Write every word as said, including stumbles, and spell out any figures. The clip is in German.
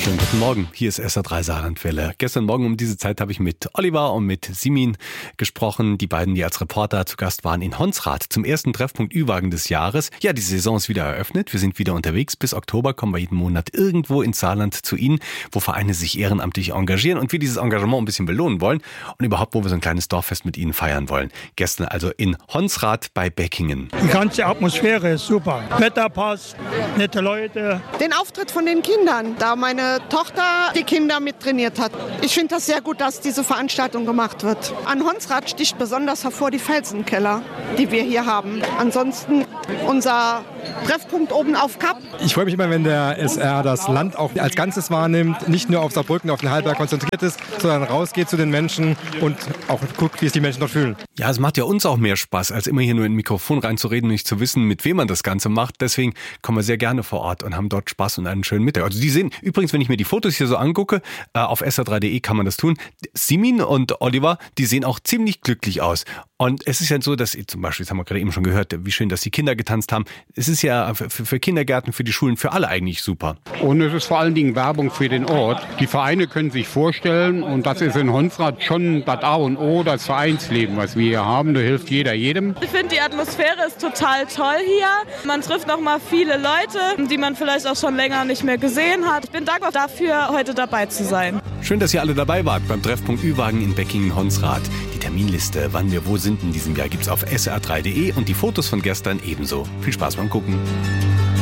Schönen guten Morgen, hier ist S R drei Saarlandwelle. Gestern Morgen um diese Zeit habe ich mit Oliver und mit Simin gesprochen, die beiden, die als Reporter zu Gast waren in Honsrath zum ersten Treffpunkt Ü-Wagen des Jahres. Ja, die Saison ist wieder eröffnet, wir sind wieder unterwegs. Bis Oktober kommen wir jeden Monat irgendwo ins Saarland zu Ihnen, wo Vereine sich ehrenamtlich engagieren und wir dieses Engagement ein bisschen belohnen wollen und überhaupt, wo wir so ein kleines Dorffest mit Ihnen feiern wollen. Gestern also in Honsrath bei Beckingen. Die ganze Atmosphäre ist super. Wetter passt, nette Leute. Den Auftritt von den Kindern, da meine Tochter die Kinder mittrainiert hat. Ich finde das sehr gut, dass diese Veranstaltung gemacht wird. An Honsrath sticht besonders hervor die Felsenkeller, die wir hier haben. Ansonsten unser Treffpunkt oben auf Kap. Ich freue mich immer, wenn der S R das Land auch als Ganzes wahrnimmt, nicht nur auf Saarbrücken, auf den Halberg konzentriert ist, sondern rausgeht zu den Menschen und auch guckt, wie es die Menschen dort fühlen. Ja, es macht ja uns auch mehr Spaß, als immer hier nur in ein Mikrofon reinzureden und nicht zu wissen, mit wem man das Ganze macht. Deswegen kommen wir sehr gerne vor Ort und haben dort Spaß und einen schönen Mittag. Also die sehen, übrigens, wenn ich mir die Fotos hier so angucke, auf S R drei punkt de kann man das tun. Simin und Oliver, die sehen auch ziemlich glücklich aus. Und es ist ja so, dass zum Beispiel, das haben wir gerade eben schon gehört, wie schön, dass die Kinder getanzt haben. Es ist ja für, für Kindergärten, für die Schulen, für alle eigentlich super. Und es ist vor allen Dingen Werbung für den Ort. Die Vereine können sich vorstellen, und das ist in Honsrath schon das A und O, das Vereinsleben, was wir hier haben. Da hilft jeder jedem. Ich finde, die Atmosphäre ist total toll hier. Man trifft noch mal viele Leute, die man vielleicht auch schon länger nicht mehr gesehen hat. Ich bin dankbar dafür, heute dabei zu sein. Schön, dass ihr alle dabei wart beim Treffpunkt Ü-Wagen in Beckingen-Honsrath. Die Terminliste, wann wir wo sind in diesem Jahr, gibt's auf S R drei punkt de und die Fotos von gestern ebenso. Viel Spaß beim Gucken.